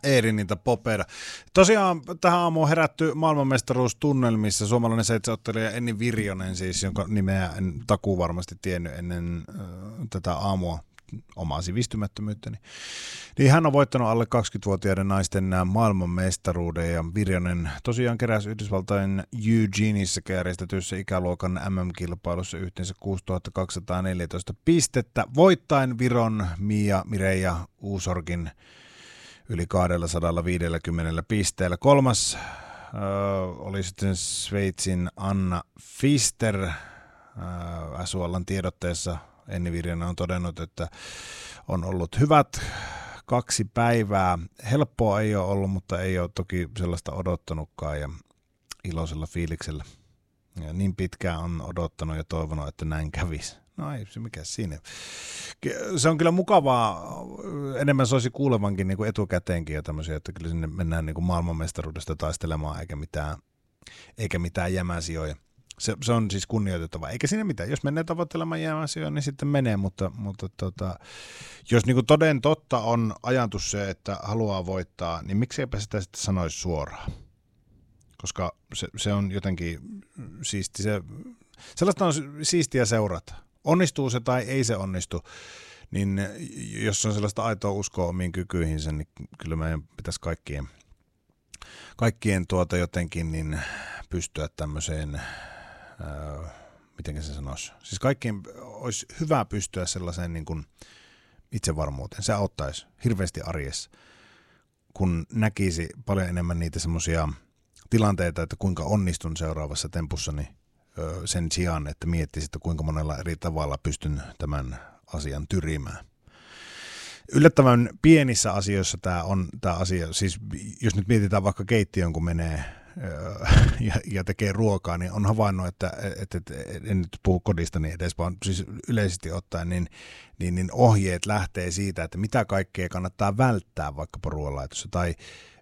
niitä popera. Tosiaan tähän aamuun herätty maailmanmestaruustunnelmissa suomalainen seitsemänottelija Enni Virjonen, siis, jonka nimeä en takuu varmasti tiennyt ennen tätä aamua omaa sivistymättömyyttäni. Niin hän on voittanut alle 20-vuotiaiden naisten maailmanmestaruuden ja Virjonen tosiaan keräsi Yhdysvaltain Eugeneissa järjestetyssä ikäluokan MM-kilpailussa yhteensä 6214 pistettä, voittaen Viron Mireija Uusorgin yli 250 pisteellä. Kolmas oli sitten Sveitsin Anna Pfister. SUL:n tiedotteessa Enni Virjonen on todennut, että on ollut hyvät 2 päivää. Helppoa ei ole ollut, mutta ei ole toki sellaista odottanutkaan ja iloisella fiiliksellä. Ja niin pitkään on odottanut ja toivonut, että näin kävisi. No ei se mikä siinä. Se on kyllä mukavaa, enemmän soisi kuulevankin niin kuin etukäteenkin ja tämmöisiä, että kyllä sinne mennään niin kuin maailmanmestaruudesta taistelemaan eikä mitään jämäsijoja. Se on siis kunnioitettava, eikä siinä mitään. Jos menee tavoittelemaan jämäsijoja, niin sitten menee, mutta jos niin kuin toden totta on ajatus se, että haluaa voittaa, niin mikseipä sitä sitten sanoisi suoraan. Koska se on jotenkin siisti. Sellaista on siistiä seurata. Onnistuu se tai ei se onnistu, niin jos on sellaista aitoa uskoa omiin kykyihinsä, niin kyllä meidän pitäisi kaikkien jotenkin niin pystyä tämmöiseen, miten se sanoisi, siis kaikkien olisi hyvä pystyä sellaiseen niin kuin itsevarmuuteen. Se auttaisi hirveästi arjessa, kun näkisi paljon enemmän niitä semmoisia tilanteita, että kuinka onnistun seuraavassa tempussani sen sijaan, että miettisi, että kuinka monella eri tavalla pystyn tämän asian tyrimään. Yllättävän pienissä asioissa tämä asia, siis jos nyt mietitään vaikka keittiön, kun menee ja tekee ruokaa, niin on havainnut, että en nyt puhu kodistani edes, vaan siis yleisesti ottaen, niin ohjeet lähtee siitä, että mitä kaikkea kannattaa välttää vaikkapa ruoanlaitossa, tai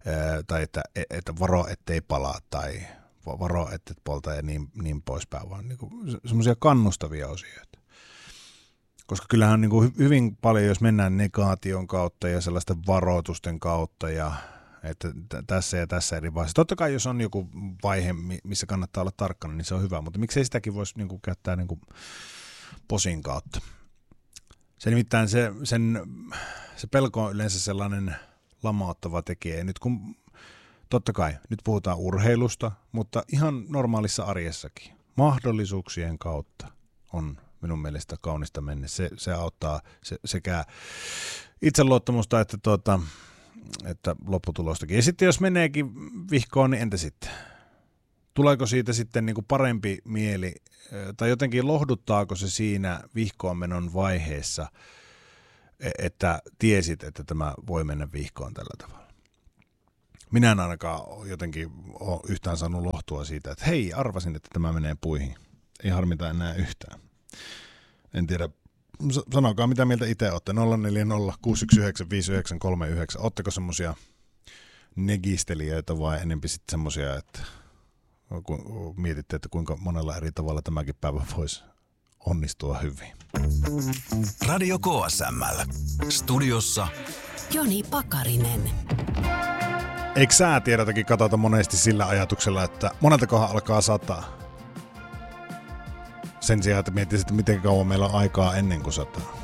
että varo, ettei palaa, tai varo, ettet polta ja niin poispäin, vaan niin semmoisia kannustavia osioita. Koska kyllähän niin kuin hyvin paljon, jos mennään negaation kautta ja sellaisten varoitusten kautta ja että tässä ja tässä eri vaiheessa. Totta kai jos on joku vaihe, missä kannattaa olla tarkkana, niin se on hyvä, mutta miksei sitäkin voisi niin kuin käyttää niin kuin posin kautta. Se nimittäin se pelko on yleensä sellainen lamauttava tekijä. Ja nyt kun totta kai, nyt puhutaan urheilusta, mutta ihan normaalissa arjessakin. Mahdollisuuksien kautta on minun mielestä kaunista mennä. Se auttaa sekä itseluottamusta että lopputulostakin. Ja sitten jos meneekin vihkoon, niin entä sitten? Tuleeko siitä sitten niin kuin parempi mieli, tai jotenkin lohduttaako se siinä vihkoon menon vaiheessa, että tiesit, että tämä voi mennä vihkoon tällä tavalla? Minä en ainakaan jotenkin ole yhtään saanut lohtua siitä, että hei, arvasin, että tämä menee puihin. Ei harmita enää yhtään. En tiedä, sanokaa mitä mieltä itse olette. 040 619 5939. Oletteko semmoisia negistelijöitä vai enemmän sitten semmoisia, että kun mietitte, että kuinka monella eri tavalla tämäkin päivä voisi onnistua hyvin. Radio KSML. Studiossa Joni Pakarinen. Eikö säätiedotakin katsota monesti sillä ajatuksella, että moneltakohan alkaa sataa? Sen sijaan, että miettisit, että miten kauan meillä on aikaa ennen kuin sataa.